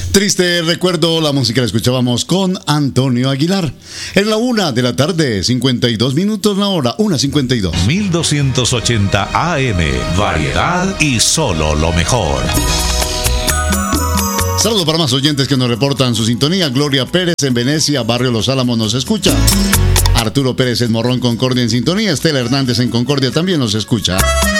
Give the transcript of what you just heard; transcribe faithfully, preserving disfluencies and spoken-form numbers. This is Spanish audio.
Triste recuerdo, la música la escuchábamos con Antonio Aguilar. Es la una de la tarde, cincuenta y dos minutos la hora, una cincuenta y dos. mil doscientos ochenta A M, variedad y solo lo mejor. Saludos para más oyentes que nos reportan su sintonía. Gloria Pérez en Venecia, Barrio Los Álamos nos escucha. Arturo Pérez en Morrón, Concordia en sintonía. Estela Hernández en Concordia también nos escucha.